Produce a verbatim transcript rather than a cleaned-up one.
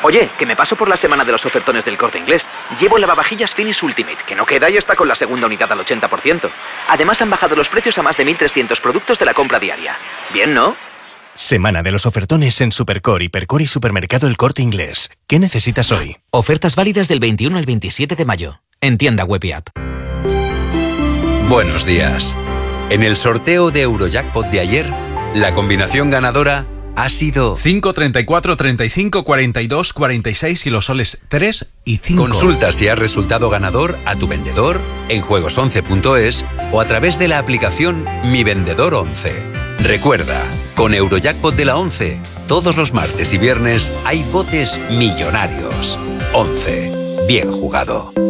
Oye, que me paso por la semana de los ofertones del Corte Inglés. Llevo el lavavajillas Finish Ultimate, que no queda y está con la segunda unidad al ochenta por ciento. Además han bajado los precios a más de mil trescientos productos de la compra diaria. Bien, ¿no? Semana de los ofertones en Supercore, Hipercore y Supermercado El Corte Inglés. ¿Qué necesitas hoy? Ofertas válidas del veintiuno al veintisiete de mayo. En tienda web y app. Buenos días. En el sorteo de Eurojackpot de ayer, la combinación ganadora ha sido cinco, treinta y cuatro, treinta y cinco, cuarenta y dos, cuarenta y seis y los soles tres y cinco. Consulta si has resultado ganador a tu vendedor en juegos once punto es o a través de la aplicación Mi Vendedor once. Recuerda, con Eurojackpot de la once, todos los martes y viernes hay botes millonarios. once. Bien jugado.